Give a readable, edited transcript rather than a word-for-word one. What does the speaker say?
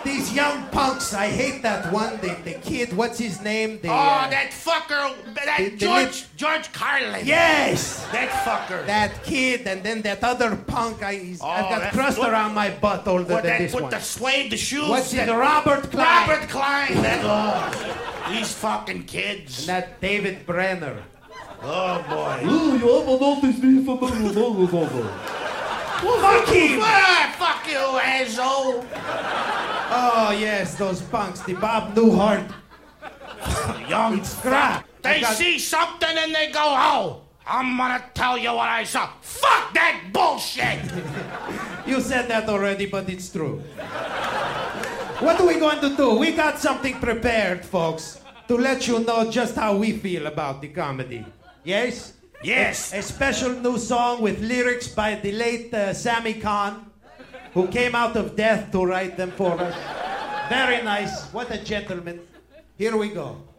these young punks, I hate that one, the kid, what's his name? That fucker, George Carlin. Yes! That fucker. That kid, and then that other punk, I've got crust around my butt older than this one. With the suede, the shoes. What's his Robert Klein. Robert Klein. These fucking kids. And that David Brenner. Oh, boy. Fuck him! Fuck you, asshole. Oh, yes, those punks. The Bob Newhart. Young crap. They see something and they go, oh, I'm gonna tell you what I saw. Fuck that bullshit! You said that already, but it's true. What are we going to do? We got something prepared, folks, to let you know just how we feel about the comedy. Yes? Yes. A special new song with lyrics by the late Sammy Kahn, who came out of death to write them for us. Very nice. What a gentleman. Here we go.